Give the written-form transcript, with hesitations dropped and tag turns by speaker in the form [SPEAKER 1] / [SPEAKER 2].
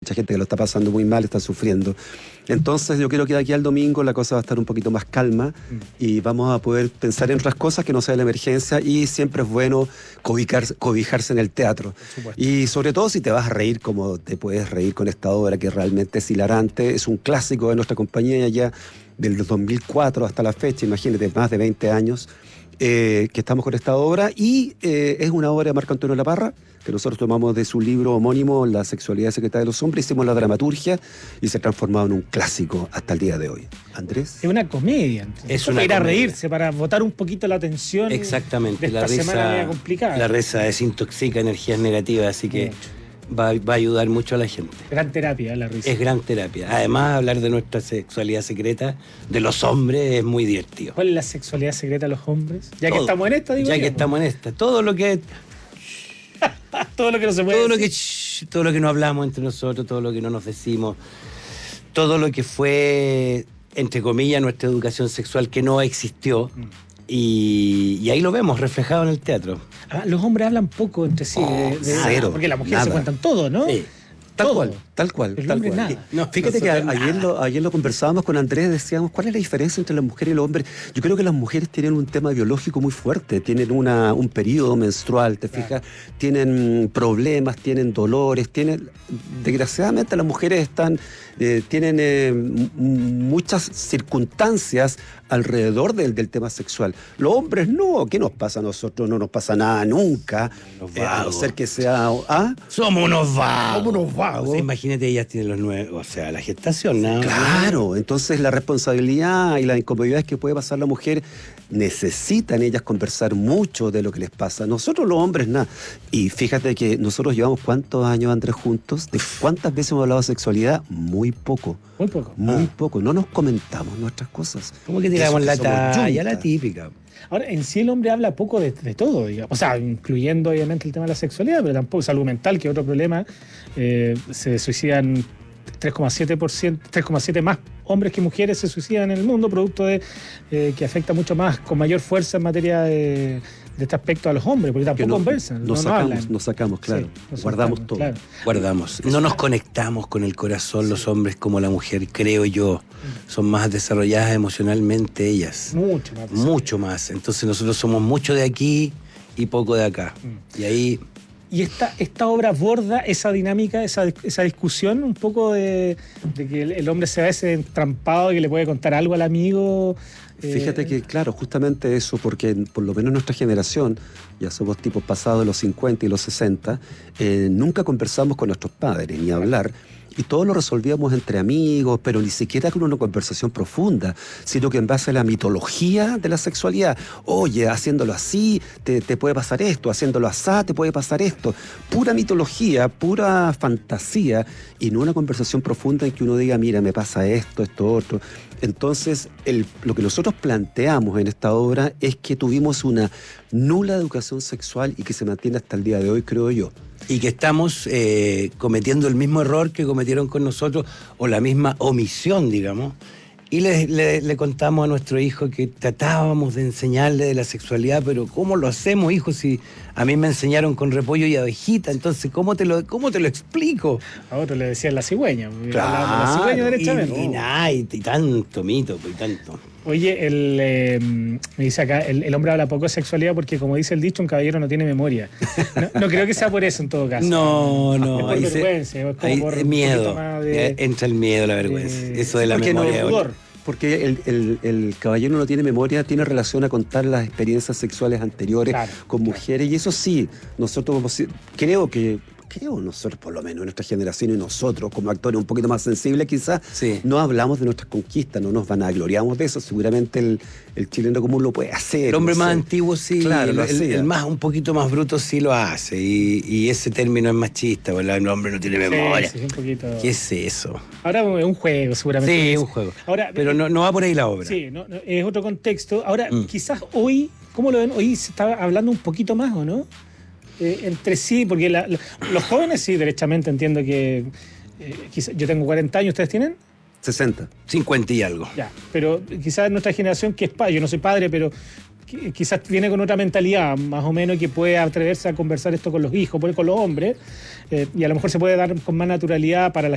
[SPEAKER 1] mucha gente que lo está pasando muy mal, está sufriendo. Entonces yo creo que de aquí al domingo la cosa va a estar un poquito más calma y vamos a poder pensar en otras cosas que no sea la emergencia, y siempre es bueno cobijarse en el teatro. Y sobre todo si te vas a reír como te puedes reír con esta obra que realmente es hilarante, es un clásico de nuestra compañía ya del 2004 hasta la fecha, imagínate, más de 20 años que estamos con esta obra, y es una obra de Marco Antonio Laparra, que nosotros tomamos de su libro homónimo, La sexualidad secreta de los hombres, hicimos la dramaturgia y se ha transformado en un clásico hasta el día de hoy. Andrés.
[SPEAKER 2] Es una comedia.
[SPEAKER 3] Es
[SPEAKER 2] para
[SPEAKER 3] una
[SPEAKER 2] ir a
[SPEAKER 3] comedia.
[SPEAKER 2] reírse, para botar un poquito la tensión.
[SPEAKER 3] Exactamente.
[SPEAKER 2] De esta semana media complicada.
[SPEAKER 3] La risa desintoxica energías negativas, así que va a ayudar mucho a la gente.
[SPEAKER 2] Gran terapia, la risa.
[SPEAKER 3] Es gran terapia. Además, hablar de nuestra sexualidad secreta, de los hombres, es muy divertido.
[SPEAKER 2] ¿Cuál es la sexualidad secreta de los hombres? Ya
[SPEAKER 3] Todo.
[SPEAKER 2] que estamos en esta, digo
[SPEAKER 3] Ya
[SPEAKER 2] yo,
[SPEAKER 3] que estamos en esta. Todo lo que
[SPEAKER 2] todo lo que no se puede
[SPEAKER 3] todo lo que no hablamos entre nosotros, todo lo que no nos decimos, todo lo que fue, entre comillas, nuestra educación sexual que no existió. Y ahí lo vemos reflejado en el teatro.
[SPEAKER 2] Los hombres hablan poco entre sí.
[SPEAKER 1] Cero,
[SPEAKER 2] porque las mujeres
[SPEAKER 1] nada.
[SPEAKER 2] se cuentan todo, ¿no?
[SPEAKER 3] Sí.
[SPEAKER 1] Tal cual.
[SPEAKER 2] El hombre nada.
[SPEAKER 3] No,
[SPEAKER 1] Fíjate que
[SPEAKER 3] nosotros
[SPEAKER 1] ayer lo conversábamos con Andrés, decíamos, ¿cuál es la diferencia entre la mujer y el hombre? Yo creo que las mujeres tienen un tema biológico muy fuerte, tienen un periodo menstrual, ¿te fijas? Tienen problemas, tienen dolores, desgraciadamente las mujeres tienen muchas circunstancias alrededor del tema sexual. Los hombres no, ¿qué nos pasa a nosotros? No nos pasa nada nunca, a no ser que sea...
[SPEAKER 3] somos unos vagos.
[SPEAKER 1] Somos unos vagos.
[SPEAKER 3] O sea, imagínate, ellas tienen los 9, o sea, la gestación, nada.
[SPEAKER 1] Claro, entonces la responsabilidad y las incomodidades que puede pasar la mujer, necesitan ellas conversar mucho de lo que les pasa. Nosotros los hombres nada. Y fíjate que nosotros llevamos ¿cuántos años, Andrés, juntos? ¿De cuántas veces hemos hablado de sexualidad? Muy poco.
[SPEAKER 2] Muy poco.
[SPEAKER 1] Muy poco. No nos comentamos nuestras cosas.
[SPEAKER 3] ¿Cómo que tiramos la
[SPEAKER 1] somos
[SPEAKER 3] talla?
[SPEAKER 1] yuntas.
[SPEAKER 3] La típica.
[SPEAKER 2] Ahora, en sí el hombre habla poco de todo, digamos. O sea, incluyendo obviamente el tema de la sexualidad, pero tampoco salud mental, que es otro problema. Se suicidan 3,7% más hombres que mujeres se suicidan en el mundo, producto de que afecta mucho más, con mayor fuerza en materia de este aspecto a los hombres, porque tampoco conversan, no hablan.
[SPEAKER 1] Nos sacamos, claro.
[SPEAKER 2] Sí, nos
[SPEAKER 1] guardamos
[SPEAKER 2] sacamos,
[SPEAKER 1] todo.
[SPEAKER 2] claro.
[SPEAKER 3] Guardamos. No nos conectamos con el corazón los hombres como la mujer, creo yo. Son más desarrolladas emocionalmente ellas.
[SPEAKER 2] Mucho más.
[SPEAKER 3] Mucho más. Entonces nosotros somos mucho de aquí y poco de acá. Y ahí...
[SPEAKER 2] Y esta obra aborda esa dinámica, esa discusión un poco de que el hombre se ve ese entrampado y que le puede contar algo al amigo.
[SPEAKER 1] Fíjate que, claro, justamente eso, porque por lo menos nuestra generación, ya somos tipos pasados de los 50 y los 60, nunca conversamos con nuestros padres, ni hablar, y todo lo resolvíamos entre amigos, pero ni siquiera con una conversación profunda, sino que en base a la mitología de la sexualidad. Oye, haciéndolo así, te puede pasar esto, haciéndolo así, te puede pasar esto. Pura mitología, pura fantasía, y no una conversación profunda en que uno diga, mira, me pasa esto, otro. Entonces, lo que nosotros planteamos en esta obra es que tuvimos una nula educación sexual y que se mantiene hasta el día de hoy, creo yo.
[SPEAKER 3] Y que estamos cometiendo el mismo error que cometieron con nosotros, o la misma omisión, digamos. Y le contamos a nuestro hijo que tratábamos de enseñarle de la sexualidad, pero ¿cómo lo hacemos, hijo? Si a mí me enseñaron con repollo y abejita, entonces ¿cómo te lo explico?
[SPEAKER 2] A otro le decían la cigüeña.
[SPEAKER 3] Claro,
[SPEAKER 2] la cigüeña derechamente.
[SPEAKER 3] y tanto mito, pues, y tanto.
[SPEAKER 2] Oye, me dice acá, el hombre habla poco de sexualidad porque, como dice el dicho, un caballero no tiene memoria. No creo que sea por eso en todo caso.
[SPEAKER 3] No.
[SPEAKER 2] Es por vergüenza, es como por
[SPEAKER 3] miedo.
[SPEAKER 2] un poquito más de...
[SPEAKER 3] Entra el miedo, la vergüenza. Eso de la
[SPEAKER 1] porque
[SPEAKER 3] memoria.
[SPEAKER 2] pudor.
[SPEAKER 1] Porque el caballero no tiene memoria, tiene relación a contar las experiencias sexuales anteriores con mujeres, y eso sí, nosotros creo nosotros, por lo menos, nuestra generación y nosotros, como actores un poquito más sensibles quizás, no hablamos de nuestras conquistas, no nos vanagloriamos de eso. Seguramente el chileno común lo puede hacer.
[SPEAKER 3] El hombre
[SPEAKER 1] no
[SPEAKER 3] más
[SPEAKER 1] sé.
[SPEAKER 3] antiguo sí,
[SPEAKER 1] claro,
[SPEAKER 3] el más un poquito más bruto sí lo hace, y ese término es machista, ¿verdad? El hombre no tiene memoria.
[SPEAKER 2] Sí, un poquito...
[SPEAKER 3] ¿Qué es eso?
[SPEAKER 2] Ahora es un juego, seguramente.
[SPEAKER 3] Sí, es un juego.
[SPEAKER 2] Ahora,
[SPEAKER 3] pero no va por ahí la obra.
[SPEAKER 2] Sí, no, es otro contexto. Ahora, quizás hoy, ¿cómo lo ven? Hoy se está hablando un poquito más, ¿o no? Entre sí, porque los jóvenes sí, derechamente entiendo que quizás, yo tengo 40 años, ¿ustedes tienen?
[SPEAKER 1] 60.
[SPEAKER 3] 50 y algo.
[SPEAKER 2] Ya, pero quizás nuestra generación, que es padre, yo no soy padre, pero quizás viene con otra mentalidad, más o menos, que puede atreverse a conversar esto con los hijos, con los hombres, y a lo mejor se puede dar con más naturalidad para la